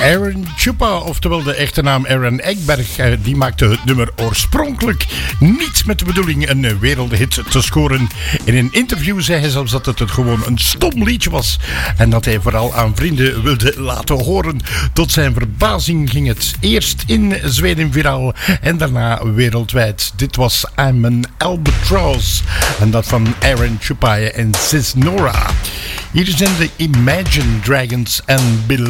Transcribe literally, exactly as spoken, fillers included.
Aaron Chupa, oftewel de echte naam Aaron Ekberg, die maakte het nummer oorspronkelijk niet met de bedoeling een wereldhit te scoren. In een interview zei hij zelfs dat het gewoon een stom liedje was en dat hij vooral aan vrienden wilde laten horen. Tot zijn verbazing ging het eerst in Zweden viraal en daarna wereldwijd. Dit was I'm an Albatross en dat van Aaron Chupa en Sis Nora. Hier zijn de Imagine Dragons en Below.